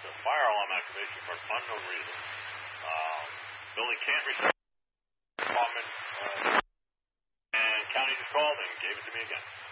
a fire alarm activation for an unknown reason. Building can't respond. Department and county just called and gave it to me again.